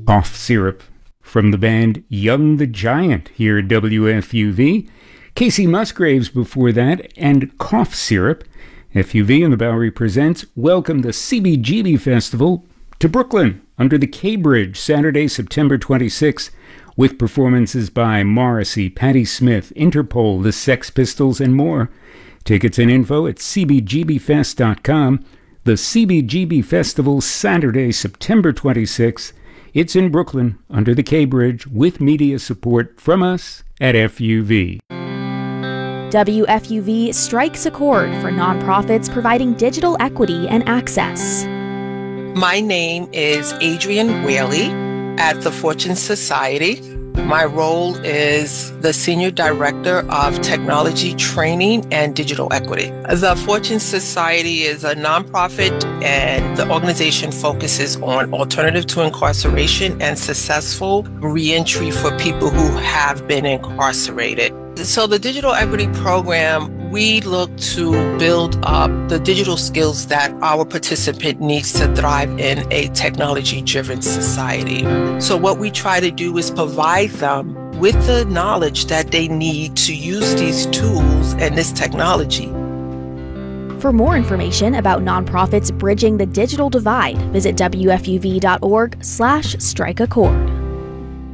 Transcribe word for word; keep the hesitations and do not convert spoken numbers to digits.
Cough Syrup from the band Young the Giant here at W F U V. Casey Musgraves before that, and Cough Syrup. F U V and the Bowery presents Welcome to C B G B Festival to Brooklyn under the K Bridge, Saturday, September twenty-sixth, with performances by Morrissey, Patti Smith, Interpol, the Sex Pistols, and more. Tickets and info at c b g b fest dot com. The C B G B Festival, Saturday, September twenty-sixth. It's in Brooklyn under the K Bridge with media support from us at F U V. W F U V strikes a chord for nonprofits providing digital equity and access. My name is Adrienne Whaley at the Fortune Society. My role is the Senior Director of Technology Training and Digital Equity. The Fortune Society is a nonprofit, and the organization focuses on alternative to incarceration and successful reentry for people who have been incarcerated. So the Digital Equity Program, we look to build up the digital skills that our participant needs to thrive in a technology-driven society. So what we try to do is provide them with the knowledge that they need to use these tools and this technology. For more information about nonprofits bridging the digital divide, visit w f u v dot org slash strike a chord.